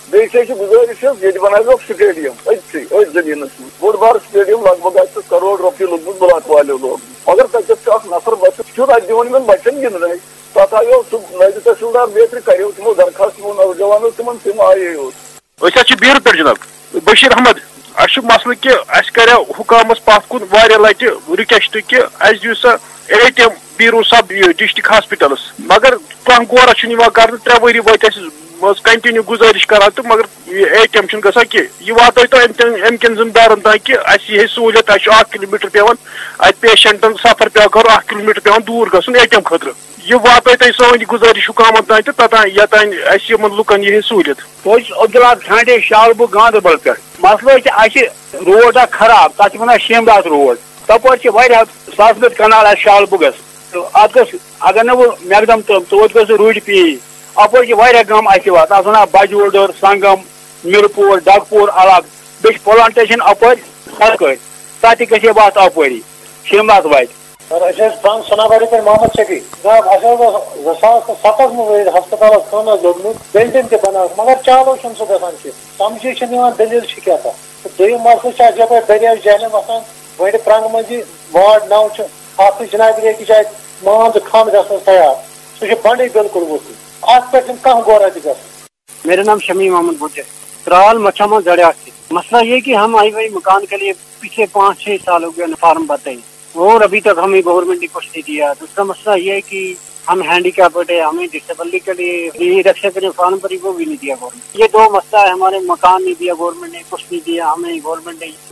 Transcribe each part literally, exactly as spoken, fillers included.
بیس گزارش یہ بنو سٹیڈیم اتھی زمین بوڑ بار سٹیڈیم لگ بھگ آس کروڑ روپیے لوگمت بلاک والو لوگ مگر تتھ نفر بس دن بچن گندنے پتہ آو سہ نائب تحصیلدار بیتر کرو تمو درخواست تمو نوجوانوں تم تم آئے أسۍ بیر پہ جناب بشیر احمد اس مسئلہ کہ اس کرو حکامس پتھ کن واریاہ لٹہ رکویسٹ کہ اس دیو سا A T M بیرو sub district hospitals مگر کھانا غورا چھ کر ترے وری وت اس کنٹینیو گزارش کران تو مگر اے ٹی ایم چھ گژھان کہ یہ واتو تو ام کن ذمہ دارن تان کہ اس یہ سہولت اس اکھ کلو میٹر پیوان ات پیشنٹن سفر پیا کرو اکھ کلو میٹر پیوان دور گژھن اے ٹی ایم خاطر یہ واتو تہ سون گزارش حکامن تان تو توتان یوتان اس یمن لکن یہ سہولت بہت عبداللہ ٹھانڈے شالبو گاندربل پہ مسئلہ اس روڈ خراب تک ونان شیمداد روڈ تپور ساسمت کنال اس شالبوگس ات گھ اگر نا وہ میکدم توت گھس روڈ پی اپور گام اس وات ات ونان بجوڈر سنگم میر پور ڈگ پور علاقہ بیس پلانٹیشن اپور سڑک تک گھے وات اپوری شیمداد وات سر اہم سناباری پہ محمد شفیع جناب اہس زٕ ساس ستس مز ہسپتال کھن لوگمت بلڈنگ تہ بنا مگر چالو چھ سہ گھان کی سمجھی چھ دلیل کیا تھا دم مسئلہ یپ دریاو جہلم وسان وڑ پرنگ منزی وارڈ نو ات جناب کی جائے مان کھن گھنس تیار سہ بنڈے بالکل ووت ات پہ کھانا غورا تہ گھن. میرا نام شمی محمد بھٹ ترال مچھما زڑیا سے. مسئلہ یہ کہ ہم آئی وائی مکان کے لیے پچھلے پانچ چھ سال ہو گیا فارم بھرتے ہیں اور ابھی تک ہمیں گورنمنٹ نے کچھ نہیں دیا. دوسرا مسئلہ یہ ہے کہ ہم ہینڈی کیپڈ ہے, ہمیں ڈسیبلٹی کے لیے رکشا کریں فارم بھری وہ بھی نہیں دیا گورنمنٹ. یہ دو مسئلہ ہے, ہمارے مکان نہیں دیا گورنمنٹ نے, کچھ نہیں دیا ہمیں گورنمنٹ نے.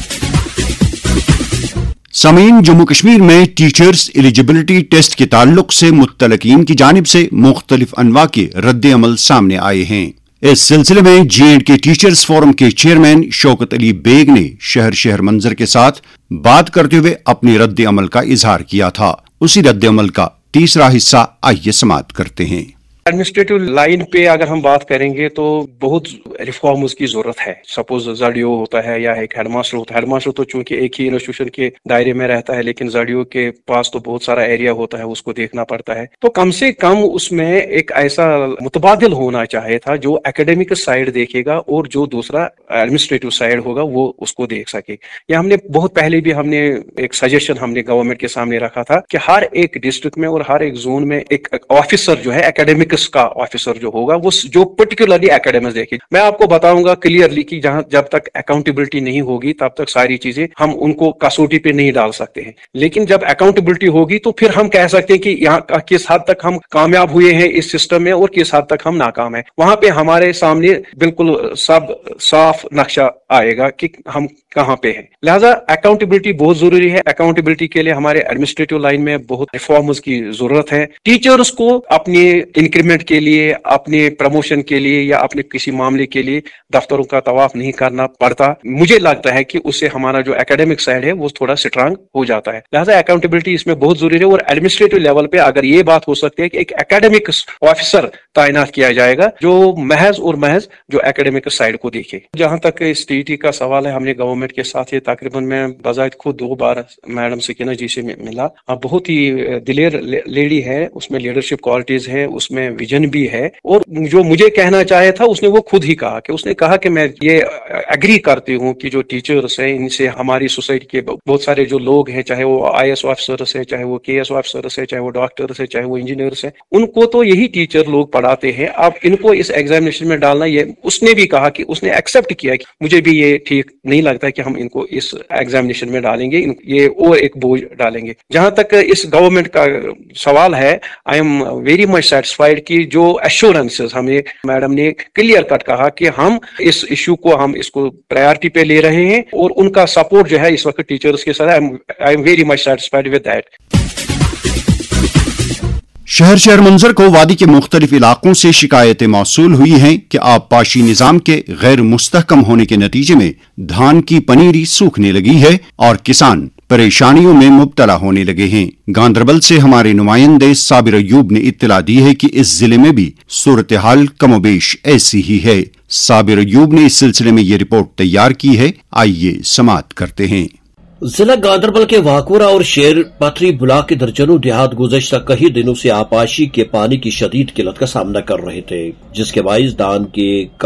سامعین, جموں کشمیر میں ٹیچرز ایلیجبلٹی ٹیسٹ کے تعلق سے متعلقین کی جانب سے مختلف انواع کے رد عمل سامنے آئے ہیں. اس سلسلے میں جے اینڈ کے ٹیچرز فورم کے چیئرمین شوکت علی بیگ نے شہر شہر منظر کے ساتھ بات کرتے ہوئے اپنے رد عمل کا اظہار کیا تھا. اسی رد عمل کا تیسرا حصہ آئیے سماعت کرتے ہیں. ایڈمنسٹریٹو لائن پہ اگر ہم بات کریں گے تو بہت ریفارمز کی ضرورت ہے. سپوز زڈیو ہوتا ہے یا ایک ہیڈ ماسٹر ہوتا ہے, ہیڈ ماسٹر تو چونکہ ایک ہی انسٹیٹیوشن کے دائرے میں رہتا ہے, لیکن زڈیو کے پاس تو بہت سارا ایریا ہوتا ہے, اس کو دیکھنا پڑتا ہے. تو کم سے کم اس میں ایک ایسا متبادل ہونا چاہیے تھا جو اکیڈیمک سائڈ دیکھے گا اور جو دوسرا ایڈمنسٹریٹو سائڈ ہوگا وہ اس کو دیکھ سکے. یا ہم نے بہت پہلے بھی ہم نے ایک سجیشن ہم نے گورنمنٹ کے سامنے رکھا تھا کہ ہر ایک ڈسٹرکٹ میں اور ہر ایک زون میں ایک آفیسر جو ہے اکیڈیمک کا آفیسر جو ہوگا وہ جو پرٹیکولرلی اکیڈمکس دیکھے. میں آپ کو بتاؤں گا کلیئرلی کہ جہاں جب تک اکاؤنٹیبلٹی نہیں ہوگی تب تک ساری چیزیں ہم ان کو کسوٹی پہ نہیں ڈال سکتے ہیں, لیکن جب اکاؤنٹیبلٹی ہوگی تو پھر ہم کہہ سکتے ہیں کہ یہاں کس حد تک ہم کامیاب ہوئے ہیں اس سسٹم میں اور کس حد تک ہم ناکام ہیں. وہاں پہ ہمارے سامنے بالکل سب صاف نقشہ آئے گا کہ ہم کہاں پہ ہیں. لہذا اکاؤنٹیبلٹی بہت ضروری ہے. اکاؤنٹیبلٹی کے لیے ہمارے ایڈمنسٹریٹو لائن میں بہت ریفارمز کی ضرورت ہے. ٹیچرز کو اپنے انکریمنٹ کے لیے, اپنے پروموشن کے لیے یا اپنے کسی معاملے کے لیے دفتروں کا طواف نہیں کرنا پڑتا. مجھے لگتا ہے کہ اس سے ہمارا جو اکیڈمک سائڈ ہے وہ تھوڑا اسٹرانگ ہو جاتا ہے. لہٰذا اکاؤنٹیبلٹی اس میں بہت ضروری ہے. اور ایڈمنسٹریٹو لیول پہ اگر یہ بات ہو سکتی ہے کہ ایک اکیڈمک آفیسر تعینات کیا جائے گا جو محض اور محض جو اکیڈمک سائڈ کو دیکھے. جہاں تک اس ٹی ٹی کا سوال ہے, ہم نے گورنمنٹ کے ساتھ یہ تقریباً میں بذات خود دو بار میڈم سکینہ جی سے ملا. بہت ہی دلیر لیڈی ہے, اس میں لیڈرشپ کوالٹیز ہے, اس میں ویژن بھی ہے. اور جو مجھے کہنا چاہے تھا اس نے وہ خود ہی کہا کہ اس نے کہا کہ میں یہ ایگری کرتی ہوں کہ جو ٹیچرس ہیں ان سے ہماری سوسائٹی کے بہت سارے جو لوگ ہیں, چاہے وہ آئی ایس آفیسرس ہیں, چاہے وہ کے ایس آفیسرس ہیں, چاہے وہ ڈاکٹرس ہیں, چاہے وہ انجینئرس ہیں, ان کو تو یہی ٹیچر لوگ پڑھاتے ہیں. اب ان کو اس ایگزامینیشن میں ڈالنا, یہ اس نے بھی کہا کہ اس نے ایکسیپٹ کیا کہ مجھے بھی یہ ٹھیک نہیں لگتا کہ ہم ان کو اس ایگزامینیشن میں ڈالیں گے, یہ اور ایک بوجھ ڈالیں گے. جہاں تک اس گورنمنٹ کا سوال ہے, I am very much satisfied کہ جو ایشورنسز ہمیں میڈم نے کلیئر کٹ کہا کہ ہم اس ایشو کو ہم اس کو پرائیورٹی پہ لے رہے ہیں اور ان کا سپورٹ جو ہے اس وقت ٹیچرز کے ساتھ, I am very much satisfied with that. شہر شہر منظر کو وادی کے مختلف علاقوں سے شکایتیں موصول ہوئی ہیں کہ آبپاشی نظام کے غیر مستحکم ہونے کے نتیجے میں دھان کی پنیری سوکھنے لگی ہے اور کسان پریشانیوں میں مبتلا ہونے لگے ہیں. گاندربل سے ہمارے نمائندے صابر ایوب نے اطلاع دی ہے کہ اس ضلع میں بھی صورتحال کم و بیش ایسی ہی ہے. صابر ایوب نے اس سلسلے میں یہ رپورٹ تیار کی ہے, آئیے سماعت کرتے ہیں. ضلع گاندربل کے واکورہ اور شیر پتھری بلاک کے درجنوں دیہات گزشتہ کئی دنوں سے آبپاشی کے پانی کی شدید قلت کا سامنا کر رہے تھے, جس کے باعث دھان کے